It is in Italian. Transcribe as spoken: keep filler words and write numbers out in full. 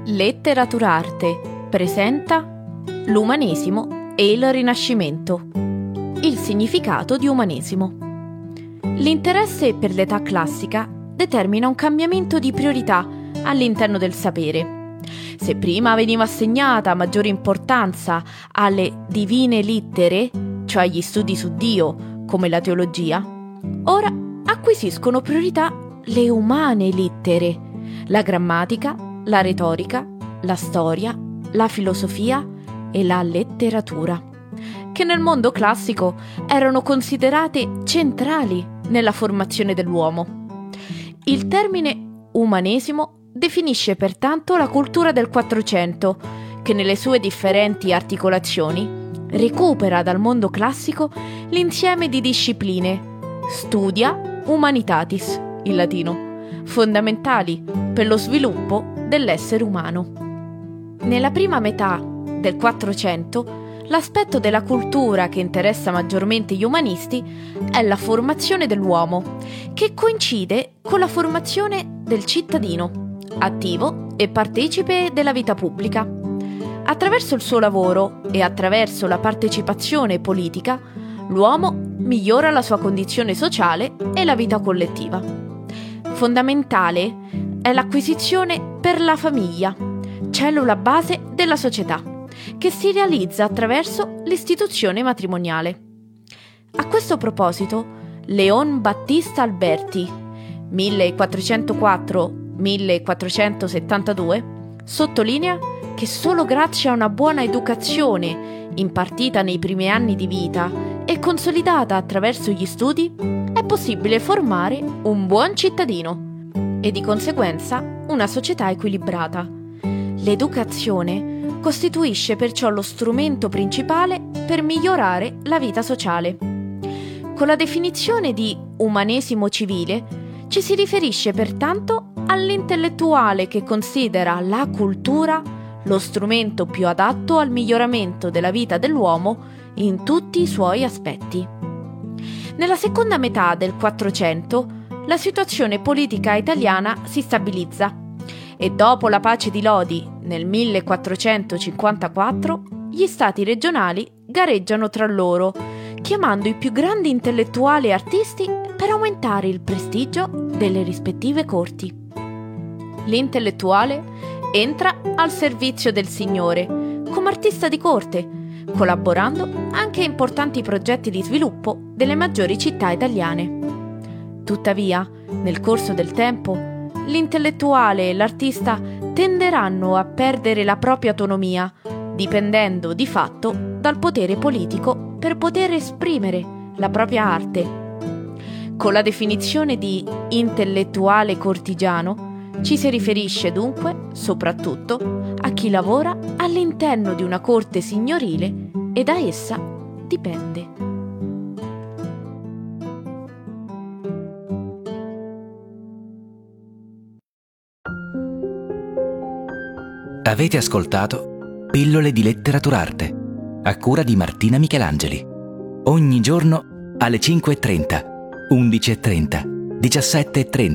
Letteraturarte presenta l'umanesimo e il Rinascimento. Il significato di umanesimo. L'interesse per l'età classica determina un cambiamento di priorità all'interno del sapere. Se prima veniva assegnata maggiore importanza alle divine littere, cioè agli studi su Dio, come la teologia, ora acquisiscono priorità le umane littere, la grammatica, la retorica, la storia, la filosofia e la letteratura, che nel mondo classico erano considerate centrali nella formazione dell'uomo. Il termine umanesimo definisce pertanto la cultura del Quattrocento, che nelle sue differenti articolazioni recupera dal mondo classico l'insieme di discipline studia humanitatis, in latino, fondamentali per lo sviluppo dell'essere umano. Nella prima metà del Quattrocento, l'aspetto della cultura che interessa maggiormente gli umanisti è la formazione dell'uomo, che coincide con la formazione del cittadino, attivo e partecipe della vita pubblica. Attraverso il suo lavoro e attraverso la partecipazione politica, l'uomo migliora la sua condizione sociale e la vita collettiva. Fondamentale è l'acquisizione per la famiglia, cellula base della società, che si realizza attraverso l'istituzione matrimoniale. A questo proposito, Leon Battista Alberti, millequattrocentoquattro millequattrocentosettantadue, sottolinea che solo grazie a una buona educazione impartita nei primi anni di vita e consolidata attraverso gli studi è possibile formare un buon cittadino e di conseguenza una società equilibrata. L'educazione costituisce perciò lo strumento principale per migliorare la vita sociale. Con la definizione di umanesimo civile ci si riferisce pertanto all'intellettuale che considera la cultura lo strumento più adatto al miglioramento della vita dell'uomo in tutti i suoi aspetti. Nella seconda metà del Quattrocento la situazione politica italiana si stabilizza e dopo la pace di Lodi nel millequattrocentocinquantaquattro gli stati regionali gareggiano tra loro, chiamando i più grandi intellettuali e artisti per aumentare il prestigio delle rispettive corti. L'intellettuale entra al servizio del Signore come artista di corte, collaborando anche a importanti progetti di sviluppo delle maggiori città italiane. Tuttavia, nel corso del tempo, l'intellettuale e l'artista tenderanno a perdere la propria autonomia, dipendendo di fatto dal potere politico per poter esprimere la propria arte. Con la definizione di intellettuale cortigiano ci si riferisce dunque soprattutto a chi lavora all'interno di una corte signorile e da essa dipende. Avete ascoltato Pillole di Letteraturarte, a cura di Martina Michelangeli. Ogni giorno alle cinque e trenta, undici e trenta, diciassette e trenta.